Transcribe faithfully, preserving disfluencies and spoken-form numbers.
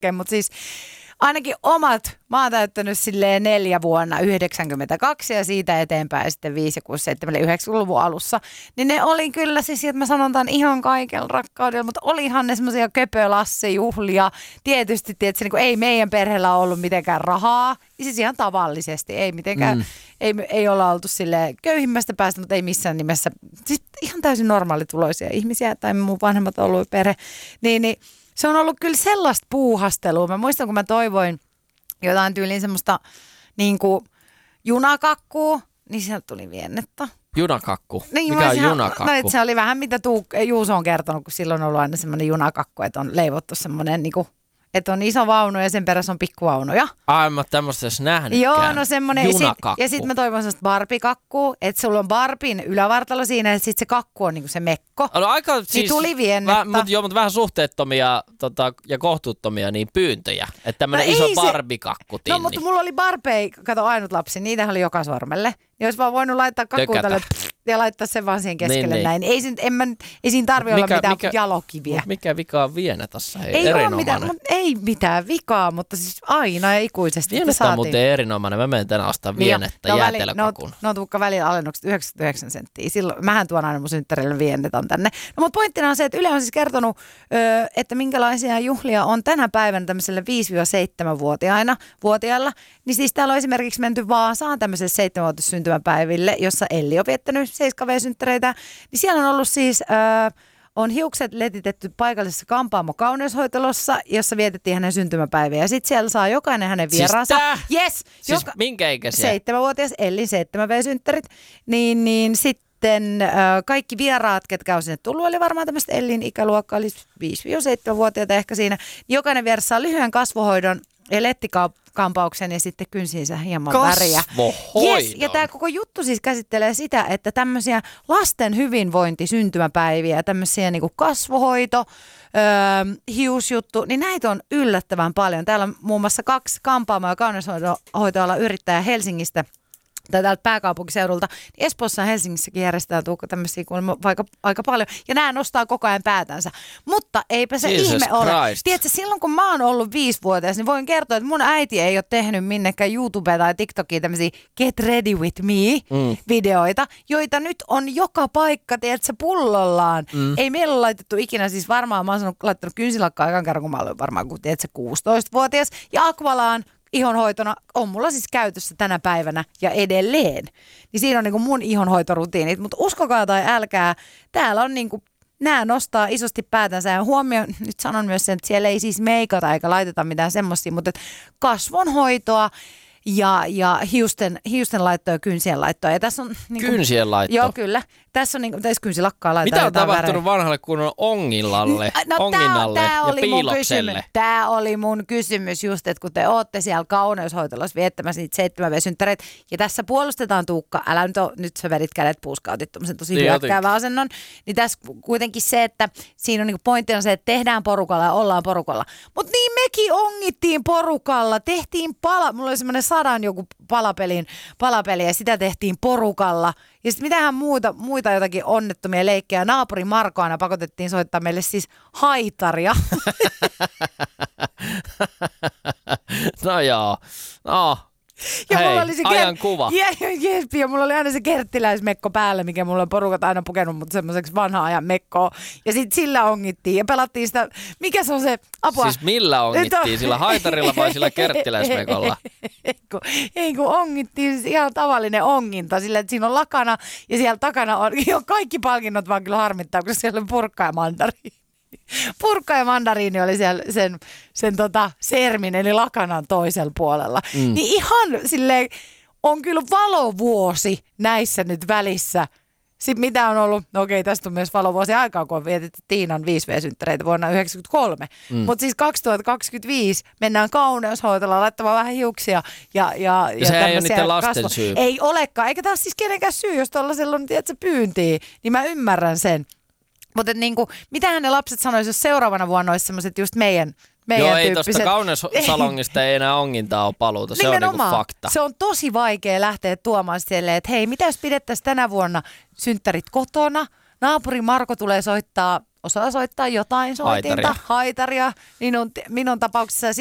kaikkeen, mutta siis ainakin omat, mä oon täyttänyt silleen neljä vuonna yhdeksänkymmentäkaksi ja siitä eteenpäin sitten viisi, kuusi, seitsemän, yhdeksänkymmentäluvun alussa. Niin ne oli kyllä siis, että mä sanon tämän ihan kaikella rakkaudella, mutta olihan ne semmoisia köpölassejuhlia. Tietysti, tietysti niin kuin ei meidän perheellä ollut mitenkään rahaa, siis ihan tavallisesti, ei mitenkään, mm. ei, ei olla oltu silleen köyhimmästä päästä, mutta ei missään nimessä, siis ihan täysin normaalituloisia ihmisiä, tai mun vanhemmat on ollut perhe, niin, niin se on ollut kyllä sellaista puuhastelua. Mä muistan, kun mä toivoin jotain tyyliin semmoista niin kuin junakakkua, niin sieltä tuli viennettä. Junakakku? Niin, mikä on ihan, junakakku? No, se oli vähän mitä tuu, Juuso on kertonut, kun silloin on ollut aina semmoinen junakakku, että on leivottu semmoinen niin kuin, että on iso vaunu ja sen perässä on pikkuvaunuja. Ai, mä tämmöistä edes nähnytkään. Joo, no semmoinen. Junakakku. Ja sitten sit mä toivon semmoista barbikakkua, että sulla on barbin ylävartalo siinä ja sitten se kakku on niinku se mekko. No, aika, niin siis, tuli viennettä. Väh, mut, joo, mutta vähän suhteettomia tota, ja kohtuuttomia niin pyyntöjä. Että tämmönen no iso se... barbikakkutinni. No mutta mulla oli barbei, kato ainut lapsi, niitä oli joka sormelle. Niin olisi vaan voinut laittaa kakkuun tälle ja laittaa sen vaan siihen keskelle niin, näin. Niin. Ei, ei, en, ei siinä tarvitse olla mitään mikä, jalokiviä. Mikä vika on Vienetassa? Ei, ei erinomainen. Mitään, mutta ei mitään vikaa, mutta siis aina ja ikuisesti. Vienettä on muuten erinomainen. Mä menen tänään ostaa Vienettä no, jäätelökakun. No, no tukka välillä alennukset yhdeksänkymmentäyhdeksän senttiä. Silloin, mähän tuon aina mun synttärille Vienetan tänne. No mutta pointtina on se, että Yle on siis kertonut, että minkälaisia juhlia on tänä päivänä tämmöiselle viisi-seitsemän-vuotiailla. Vuotiailla. Niin siis täällä on esimerkiksi menty Vaasaan tämmöiselle seitsemänvuotis syntymäpäiville, jossa Elli on viettänyt seitsemän V-synttäreitä. Niin siellä on ollut siis... Öö, on hiukset letitetty paikallisessa Kampaamo kauneushoitolossa, jossa vietettiin hänen syntymäpäiviä. Ja sitten siellä saa jokainen hänen vieraansa. Siis yes, siis joka... minkä ikäisiä? Seitsemänvuotias Ellin seitsemän V-synttärit. Niin, niin sitten äh, kaikki vieraat, ketkä on sinne tullut, oli varmaan tämmöistä Ellin ikäluokkaa, eli viisi-seitsemän-vuotiaita ehkä siinä. Jokainen vieras saa lyhyen kasvohoidon ja lettikampauksen ja sitten kynsiinsä hieman väriä. Yes, ja tämä koko juttu siis käsittelee sitä, että tämmöisiä lasten hyvinvointi, syntymäpäiviä, tämmöisiä niinku kasvohoito, öö, hiusjuttu, niin näitä on yllättävän paljon. Täällä on muun muassa kaksi kampaamo- ja kauneushoitoalan yrittäjää Helsingistä, tai täältä pääkaupunkiseudulta, niin Espoossa ja Helsingissäkin järjestetään Tuukka tämmöisiä kuulemma aika, aika paljon, ja nämä nostaa koko ajan päätänsä. Mutta eipä se Jesus ihme ole. Christ. Tiedätkö, silloin kun mä oon ollut viisivuotias, niin voin kertoa, että mun äiti ei ole tehnyt minnekään YouTubea tai TikTokia tämmöisiä Get Ready With Me-videoita, mm. joita nyt on joka paikka, tiedätkö, pullollaan. Mm. Ei meillä ole laitettu ikinä, siis varmaan mä oon sanonut, laittanut kynsilakkaa aikaan kerran, kun mä olin varmaan, kun tiedätkö, kuusitoistavuotias, ja Aqualaan ihonhoitona on mulla siis käytössä tänä päivänä ja edelleen. Niin siinä on niinku mun ihonhoitorutiinit, mutta uskokaa tai älkää, täällä on niinku, nämä nostaa isosti päätänsä ja huomioon, nyt sanon myös sen, että siellä ei siis meikata eikä laiteta mitään semmoisia, mutta kasvonhoitoa ja, ja hiusten, hiusten laittoa ja kynsien laittoa. Ja tässä on niinku, kynsien laitto? Joo, kyllä. Tässä on niinku, tässä kynsilakkaa laitetaan. Mitä on tapahtunut värejä vanhalle kunnon ongillalle, no, onginnalle tää, tää ja oli piilokselle? Mun tämä oli mun kysymys just, että kun te ootte siellä kauneushoitolossa viettämässä niitä seitsemän V-synttäreitä, ja tässä puolustetaan Tuukka, älä nyt, ole, nyt sä vedit kädet puuskaan, otit tommosen tosi niin hyökkäävän asennon, niin tässä kuitenkin se, että siinä on niinku pointtina se, että tehdään porukalla ja ollaan porukalla. Mutta niin mekin ongittiin porukalla, tehtiin pala, mulla oli semmoinen sadan joku palapelin, palapeli ja sitä tehtiin porukalla. Ja sitten mitähän muuta, muita jotakin onnettomia leikkejä. Naapuri Marko aina pakotettiin soittaa meille siis haitaria. No joo, no ja hei, mulla oli se ajan ker- kuva. Ja, ja, ja mulla oli aina se kerttiläismekko päällä, mikä mulla on porukat aina pukenut, mutta semmoiseksi vanhan ajan mekkoa. Ja sitten sillä ongittiin ja pelattiin sitä, mikä se on se, apua. Siis millä ongittiin, sillä haitarilla vai sillä kerttiläismekolla? Ei kun, ei kun ongittiin, siis ihan tavallinen onginta, sillä että siinä on lakana ja siellä takana on, jo kaikki palkinnot vaan kyllä harmittaa, koska siellä on purkka ja mandariini. Purkka ja mandariini oli siellä sen, sen tota sermin eli lakanan toisella puolella. Mm. Niin ihan silleen on kyllä valovuosi näissä nyt välissä. Sitten mitä on ollut, no okei, tästä on myös valovuosi aikaa, kun on vietetty Tiinan viisi V-synttäreitä vuonna yhdeksänkymmentäkolme. Mm. Mutta siis kaksituhattakaksikymmentäviisi mennään kauneushoitolla laittamaan vähän hiuksia. Ja, ja, ja, ja sehän ei ole niiden lasten kasvo. syy. Ei olekaan, eikä taas siis kenenkään syy, jos tuollaisella on, tiedätkö, pyyntiä, niin mä ymmärrän sen. Mutta niinku, mitähän ne lapset sanoisivat, jos seuraavana vuonna olisi semmoiset just meidän, meidän Joo, ei tyyppiset. tuosta kauneussalongista ei enää ongintaa ole paluuta, se on niinku fakta. Se on tosi vaikea lähteä tuomaan silleen, että hei, mitä jos pidettäisiin tänä vuonna synttärit kotona, naapuri Marko tulee soittaa osaa soittaa jotain soitinta, Haitaria. haitaria minun, minun tapauksessa